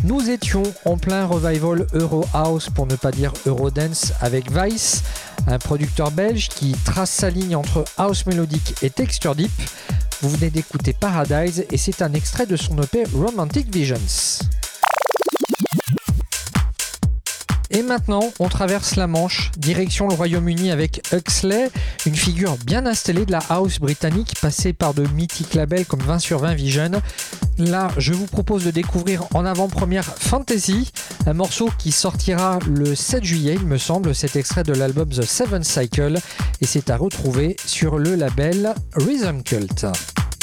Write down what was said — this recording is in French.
Nous étions en plein revival Euro House, pour ne pas dire Eurodance, avec Vice, un producteur belge qui trace sa ligne entre house mélodique et texture deep. Vous venez d'écouter Paradise et c'est un extrait de son EP Romantic Visions. Et maintenant, on traverse la Manche, direction le Royaume-Uni avec Huxley, une figure bien installée de la house britannique, passée par de mythiques labels comme 20/20 Vision. Là, je vous propose de découvrir en avant-première Fantasy, un morceau qui sortira le 7 juillet, il me semble, cet extrait de l'album The Seventh Cycle, et c'est à retrouver sur le label Rhythm Cult.